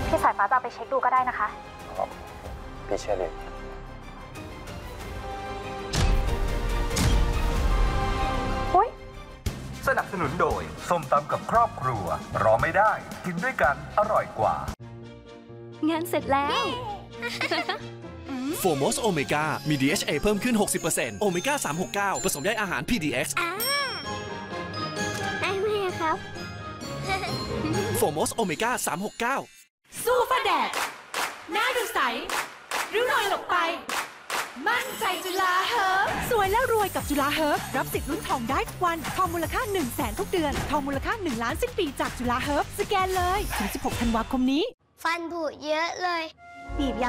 พี่สายฟ้าจะเอาไปเช็คดูก็ได้นะคะพี่เชื่อเลยสนับสนุนโดยส้มตำกับครอบครัวรอไม่ได้กินด้วยกันอร่อยกว่างานเสร็จแล้วโฟมอสโอเมก้ามี DHA เพิ่มขึ้น 60% โอเมก้า 369 ผสมใยอาหาร PDX ได้ไหมครับโฟมอสโอเมก้า 369 สู้ฟ้าแดดหน้าดูใสริ้วรอยหลบไปมั่นใจจุฬาเฮิร์บสวยแล้วรวยกับจุฬาเฮิร์บรับสิทธิ์ลุ้นทองได้ทุกวันทองมูลค่า 100,000 ทุกเดือนทองมูลค่า 1 ล้านสิ้นปีจากจุฬาเฮิร์บสแกนเลยถึง 16 ธันวาคมนี้ฟันผุเยอะเลยบีบยา